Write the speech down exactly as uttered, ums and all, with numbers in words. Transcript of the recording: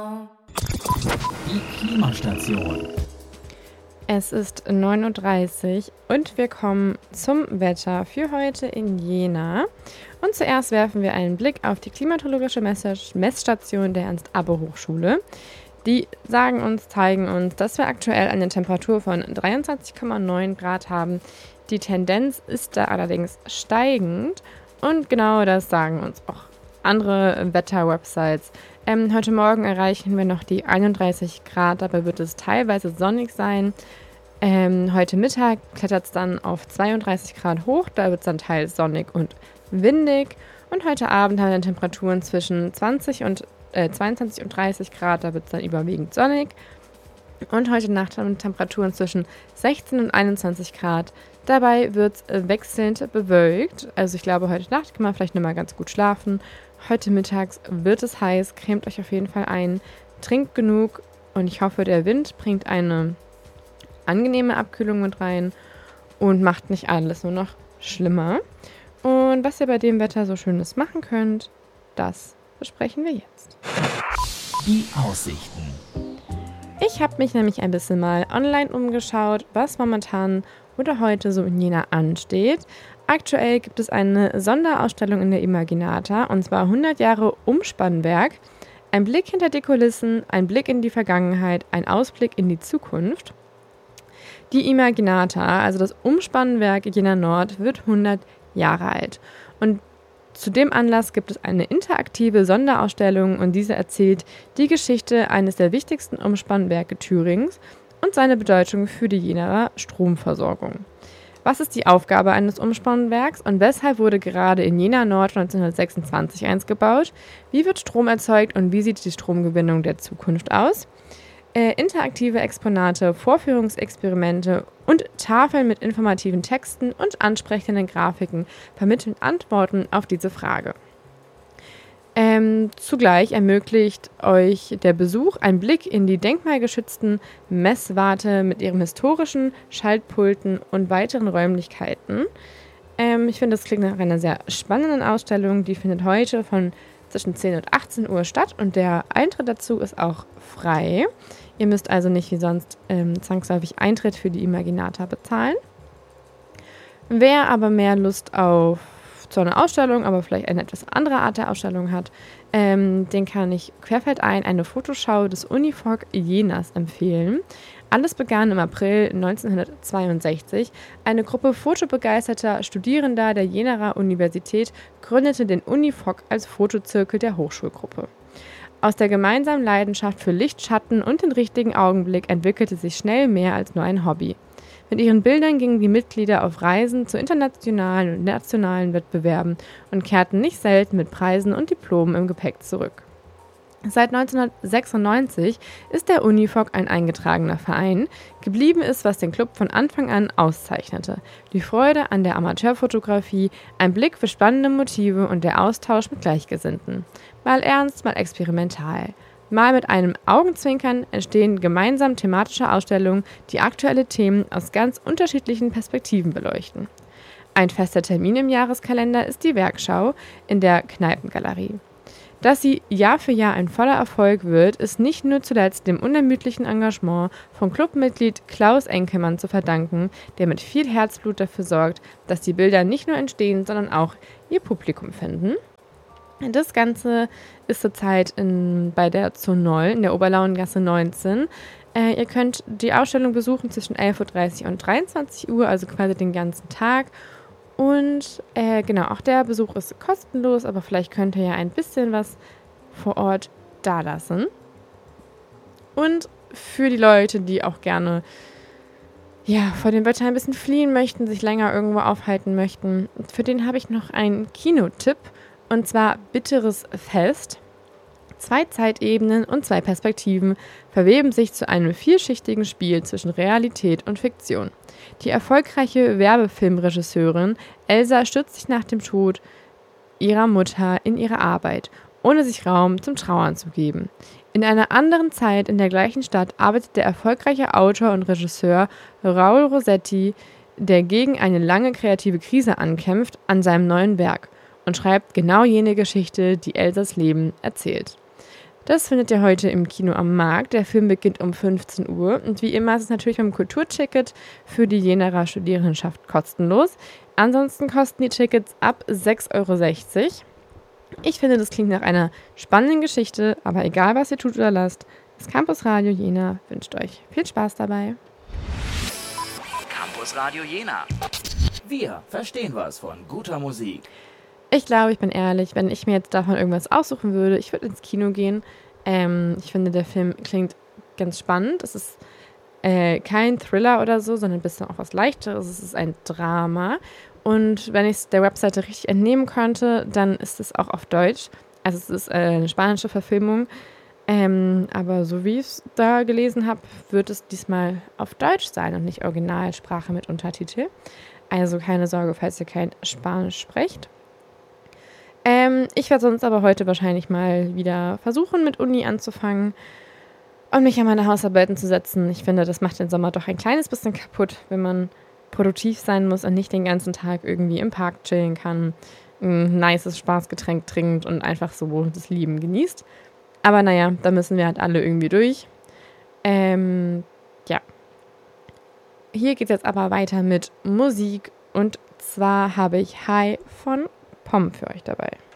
Die Klimastation. Es ist neun Uhr dreißig und wir kommen zum Wetter für heute in Jena. Und zuerst werfen wir einen Blick auf die klimatologische Mess- Messstation der Ernst-Abbe-Hochschule. Die sagen uns, zeigen uns, dass wir aktuell eine Temperatur von dreiundzwanzig Komma neun Grad haben. Die Tendenz ist da allerdings steigend und genau das sagen uns auch andere Wetter-Websites. Ähm, heute Morgen erreichen wir noch die einunddreißig Grad, dabei wird es teilweise sonnig sein. Ähm, heute Mittag klettert es dann auf zweiunddreißig Grad hoch, da wird es dann teils sonnig und windig. Und heute Abend haben wir dann Temperaturen zwischen zwanzig und, äh, zweiundzwanzig und dreißig Grad, da wird es dann überwiegend sonnig. Und heute Nacht haben wir Temperaturen zwischen sechzehn und einundzwanzig Grad. Dabei wird es wechselnd bewölkt. Also ich glaube, heute Nacht kann man vielleicht noch mal ganz gut schlafen. Heute mittags wird es heiß. Cremt euch auf jeden Fall ein. Trinkt genug. Und ich hoffe, der Wind bringt eine angenehme Abkühlung mit rein und macht nicht alles nur noch schlimmer. Und was ihr bei dem Wetter so Schönes machen könnt, das besprechen wir jetzt. Die Aussichten. Ich habe mich nämlich ein bisschen mal online umgeschaut, was momentan oder heute so in Jena ansteht. Aktuell gibt es eine Sonderausstellung in der Imaginata, und zwar hundert Jahre Umspannwerk. Ein Blick hinter die Kulissen, ein Blick in die Vergangenheit, ein Ausblick in die Zukunft. Die Imaginata, also das Umspannwerk Jena Nord, wird hundert Jahre alt. Und zu dem Anlass gibt es eine interaktive Sonderausstellung und diese erzählt die Geschichte eines der wichtigsten Umspannwerke Thürings und seine Bedeutung für die Jenaer Stromversorgung. Was ist die Aufgabe eines Umspannwerks und weshalb wurde gerade in Jena Nord neunzehnhundertsechsundzwanzig eins gebaut? Wie wird Strom erzeugt und wie sieht die Stromgewinnung der Zukunft aus? Äh, interaktive Exponate, Vorführungsexperimente und Tafeln mit informativen Texten und ansprechenden Grafiken vermitteln Antworten auf diese Frage. Ähm, zugleich ermöglicht euch der Besuch einen Blick in die denkmalgeschützten Messwarte mit ihren historischen Schaltpulten und weiteren Räumlichkeiten. Ähm, ich finde, das klingt nach einer sehr spannenden Ausstellung. Die findet heute von zwischen zehn und achtzehn Uhr statt und der Eintritt dazu ist auch frei. Ihr müsst also nicht wie sonst ähm, zwangsläufig Eintritt für die Imaginata bezahlen. Wer aber mehr Lust auf so eine Ausstellung, aber vielleicht eine etwas andere Art der Ausstellung hat, ähm, den kann ich querfeldein eine Fotoschau des Unifog Jenas empfehlen. Alles begann im April neunzehnhundertzweiundsechzig. Eine Gruppe fotobegeisterter Studierender der Jenaer Universität gründete den Unifog als Fotozirkel der Hochschulgruppe. Aus der gemeinsamen Leidenschaft für Licht, Schatten und den richtigen Augenblick entwickelte sich schnell mehr als nur ein Hobby. Mit ihren Bildern gingen die Mitglieder auf Reisen zu internationalen und nationalen Wettbewerben und kehrten nicht selten mit Preisen und Diplomen im Gepäck zurück. Seit neunzehnhundertsechsundneunzig ist der Unifog ein eingetragener Verein. Geblieben ist, was den Club von Anfang an auszeichnete: die Freude an der Amateurfotografie, ein Blick für spannende Motive und der Austausch mit Gleichgesinnten. Mal ernst, mal experimental. Mal mit einem Augenzwinkern entstehen gemeinsam thematische Ausstellungen, die aktuelle Themen aus ganz unterschiedlichen Perspektiven beleuchten. Ein fester Termin im Jahreskalender ist die Werkschau in der Kneipengalerie. Dass sie Jahr für Jahr ein voller Erfolg wird, ist nicht nur zuletzt dem unermüdlichen Engagement von Clubmitglied Klaus Enkelmann zu verdanken, der mit viel Herzblut dafür sorgt, dass die Bilder nicht nur entstehen, sondern auch ihr Publikum finden. Das Ganze ist zurzeit in, bei der Zonoll in der Oberlauengasse neunzehn. Äh, ihr könnt die Ausstellung besuchen zwischen elf Uhr dreißig und dreiundzwanzig Uhr, also quasi den ganzen Tag. Und äh, genau, auch der Besuch ist kostenlos, aber vielleicht könnt ihr ja ein bisschen was vor Ort dalassen. Und für die Leute, die auch gerne ja, vor dem Wetter ein bisschen fliehen möchten, sich länger irgendwo aufhalten möchten, für den habe ich noch einen Kinotipp. Und zwar Bitteres Fest. Zwei Zeitebenen und zwei Perspektiven verweben sich zu einem vielschichtigen Spiel zwischen Realität und Fiktion. Die erfolgreiche Werbefilmregisseurin Elsa stürzt sich nach dem Tod ihrer Mutter in ihre Arbeit, ohne sich Raum zum Trauern zu geben. In einer anderen Zeit in der gleichen Stadt arbeitet der erfolgreiche Autor und Regisseur Raul Rossetti, der gegen eine lange kreative Krise ankämpft, an seinem neuen Werk und schreibt genau jene Geschichte, die Elsas Leben erzählt. Das findet ihr heute im Kino am Markt. Der Film beginnt um fünfzehn Uhr und wie immer ist es natürlich beim Kulturticket für die Jenaer Studierendenschaft kostenlos. Ansonsten kosten die Tickets ab sechs Euro sechzig. Ich finde, das klingt nach einer spannenden Geschichte, aber egal, was ihr tut oder lasst, das Campus Radio Jena wünscht euch viel Spaß dabei. Campus Radio Jena. Wir verstehen was von guter Musik. Ich glaube, ich bin ehrlich, wenn ich mir jetzt davon irgendwas aussuchen würde, ich würde ins Kino gehen. Ähm, ich finde, der Film klingt ganz spannend. Es ist äh, kein Thriller oder so, sondern ein bisschen auch was Leichteres. Es ist ein Drama. Und wenn ich es der Webseite richtig entnehmen konnte, dann ist es auch auf Deutsch. Also es ist äh, eine spanische Verfilmung. Ähm, aber so wie ich es da gelesen habe, wird es diesmal auf Deutsch sein und nicht Originalsprache mit Untertitel. Also keine Sorge, falls ihr kein Spanisch sprecht. Ähm, ich werde sonst aber heute wahrscheinlich mal wieder versuchen, mit Uni anzufangen und mich an meine Hausarbeiten zu setzen. Ich finde, das macht den Sommer doch ein kleines bisschen kaputt, wenn man produktiv sein muss und nicht den ganzen Tag irgendwie im Park chillen kann, ein nices Spaßgetränk trinkt und einfach so das Leben genießt. Aber naja, da müssen wir halt alle irgendwie durch. Ähm, ja. Hier geht es jetzt aber weiter mit Musik und zwar habe ich Hi von P O M für euch dabei.